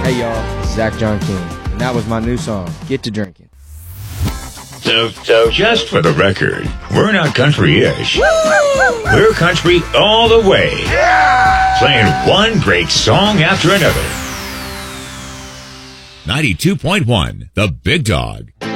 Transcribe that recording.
Hey y'all, this is Zach John King, and that was my new song, Get to Drinking. So just for the record, we're not country-ish. We're country all the way. Playing one great song after another. 92.1, The Big Dog.